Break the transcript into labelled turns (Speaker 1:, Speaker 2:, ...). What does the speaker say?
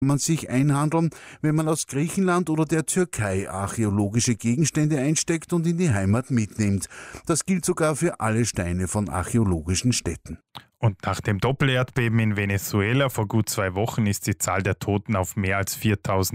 Speaker 1: man sich einhandeln, wenn man aus Griechenland oder der Türkei archäologische Gegenstände einsteckt und in die Heimat mitnimmt. Das gilt sogar für alle Steine von archäologischen Stätten.
Speaker 2: Und nach dem Doppelerdbeben in Venezuela vor gut 2 Wochen ist die Zahl der Toten auf mehr als 4.000